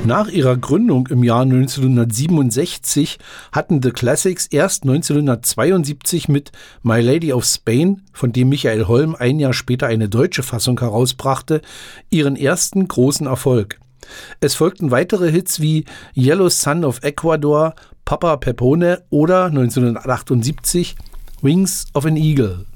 Nach ihrer Gründung im Jahr 1967 hatten The Classics erst 1972 mit My Lady of Spain, von dem Michael Holm ein Jahr später eine deutsche Fassung herausbrachte, ihren ersten großen Erfolg. Es folgten weitere Hits wie Yellow Sun of Ecuador, Papa Pepone oder 1978 Wings of an Eagle.